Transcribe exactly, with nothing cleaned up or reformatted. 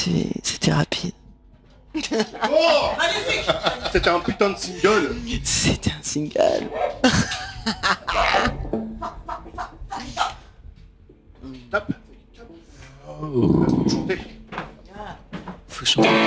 c'était, c'était rapide. Oh, magnifique. C'était un putain de single. C'était un single. Tape. Oh. Faut chanter. Faut chanter.